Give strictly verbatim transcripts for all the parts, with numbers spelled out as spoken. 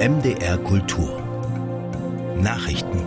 M D R Kultur Nachrichten.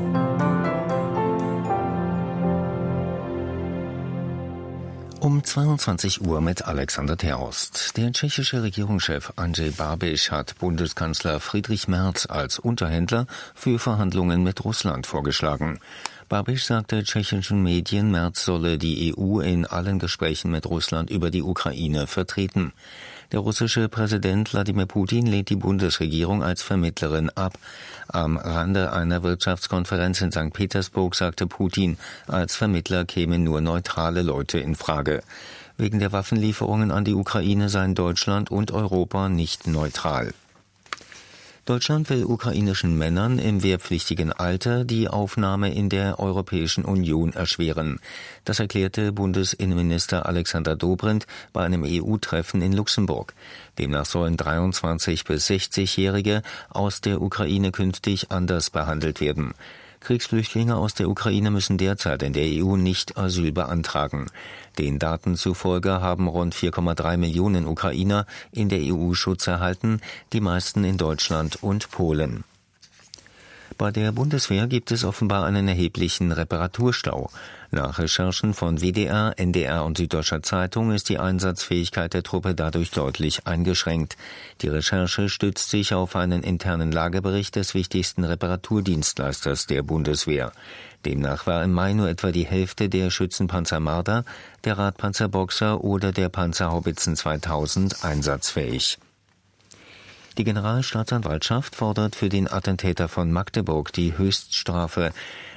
Um zweiundzwanzig Uhr mit Alexander Terhorst. Der tschechische Regierungschef Andrej Babiš hat Bundeskanzler Friedrich Merz als Unterhändler für Verhandlungen mit Russland vorgeschlagen. Babiš sagte tschechischen Medien, Merz solle die E U in allen Gesprächen mit Russland über die Ukraine vertreten. Der russische Präsident Wladimir Putin lehnt die Bundesregierung als Vermittlerin ab. Am Rande einer Wirtschaftskonferenz in Sankt Petersburg sagte Putin, als Vermittler kämen nur neutrale Leute in Frage. Wegen der Waffenlieferungen an die Ukraine seien Deutschland und Europa nicht neutral. Deutschland will ukrainischen Männern im wehrpflichtigen Alter die Aufnahme in der Europäischen Union erschweren. Das erklärte Bundesinnenminister Alexander Dobrindt bei einem E U-Treffen in Luxemburg. Demnach sollen dreiundzwanzig- bis sechzigjährige aus der Ukraine künftig anders behandelt werden. Kriegsflüchtlinge aus der Ukraine müssen derzeit in der E U nicht Asyl beantragen. Den Daten zufolge haben rund vier Komma drei Millionen Ukrainer in der E U Schutz erhalten, die meisten in Deutschland und Polen. Bei der Bundeswehr gibt es offenbar einen erheblichen Reparaturstau. Nach Recherchen von W D R, N D R und Süddeutscher Zeitung ist die Einsatzfähigkeit der Truppe dadurch deutlich eingeschränkt. Die Recherche stützt sich auf einen internen Lagebericht des wichtigsten Reparaturdienstleisters der Bundeswehr. Demnach war im Mai nur etwa die Hälfte der Schützenpanzer Marder, der Radpanzer Boxer oder der Panzerhaubitzen zweitausend einsatzfähig. Die Generalstaatsanwaltschaft fordert für den Attentäter von Magdeburg die Höchststrafe.